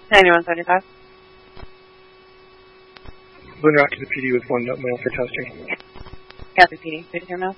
9175. Blue Rock to the PD with 1 note mail for testing. Copy PD. Good to hear now.